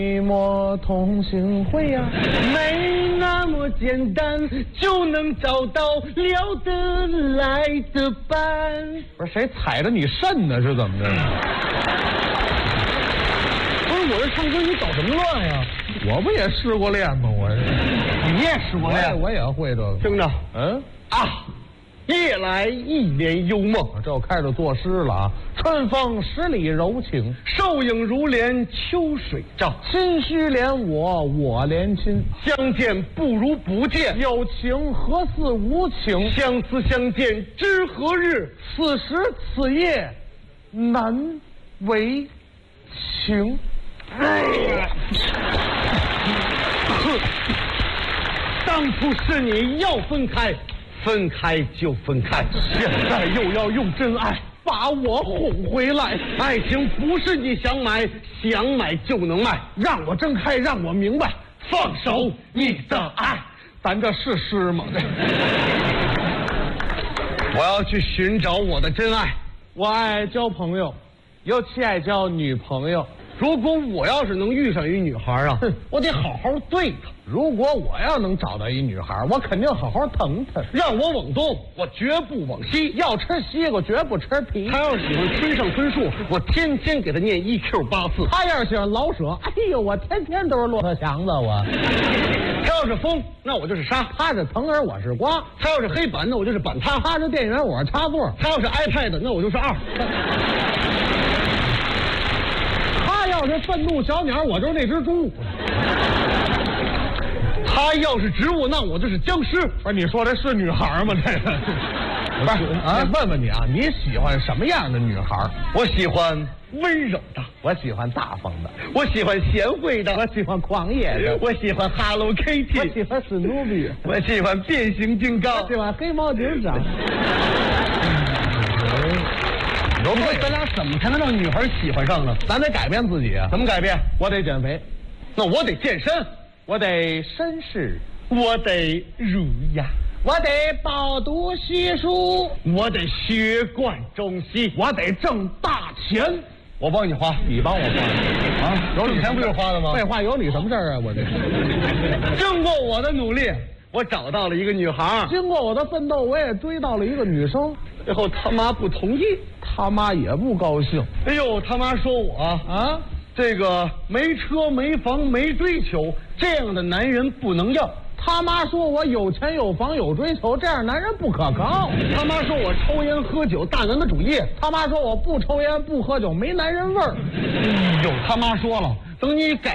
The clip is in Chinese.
莫同行会呀， 没那么简单就能找到聊得来的伴。 不是谁踩着你肾呢？是怎么着？ 不是我这唱歌，你搞什么乱呀？ 我不也试过练吗？ 你也试过练， 我也会这个。 听着， 啊， 夜来一帘幽梦， 这我开始作诗了啊！春风十里柔情， 瘦影如莲秋水照。 心须怜我，我怜亲。 相见不如不见， 有情何似无情？ 相思相见知何日？ 此时此夜难为情。 哎呀！当初是你要分开，分开就分开， 现在又要用真爱把我哄回来。 爱情不是你想买就能买， 让我睁开，让我明白， 放手你的爱。 咱这是诗吗？ 我要去寻找我的真爱。 我爱交朋友，尤其爱交女朋友。 如果我要是能遇上一女孩啊，我得好好对她。 如果我要能找到一女孩，我肯定好好疼她。 让我往东，我绝不往西。 要吃西瓜，绝不吃皮。 她要是喜欢村上春树，我天天给她念1Q84。 她要是喜欢老舍，哎呦，我天天都是骆驼祥子。我。 她要是风，那我就是沙。 她是藤儿，我是瓜。 她要是黑板，那我就是板擦。 她是电源，我是插座。 她要是 iPad，那我就是2。 她要是愤怒小鸟，我就是那只猪。 她要是植物，那我就是僵尸。 不是，你说这是女孩吗？这个不是啊？问问你啊，你喜欢什么样的女孩？ 我喜欢温柔的， 我喜欢大方的， 我喜欢贤惠的， 我喜欢狂野的， 我喜欢 Hello Kitty， 我喜欢史努比， 我喜欢变形金刚， 我喜欢黑猫警长。 你说咱俩怎么才能让女孩喜欢上呢？ 咱得改变自己啊！ 怎么改变？ 我得减肥， 那我得健身， 我得绅士， 我得儒雅， 我得饱读诗书， 我得学贯中西， 我得挣大钱。 我帮你花， 你帮我花啊？有你钱不就是花的吗？ 废话，有你什么事儿啊？我这经过我的努力，我找到了一个女孩。 经过我的奋斗，我也追到了一个女生。 最后他妈不同意， 他妈也不高兴。 哎呦，他妈说我啊，这个没车没房没追求，这样的男人不能要。 他妈说我有钱有房有追求，这样男人不可靠。 他妈说我抽烟喝酒大男子主义。 他妈说我不抽烟不喝酒没男人味儿。 哎呦，他妈说了，等你改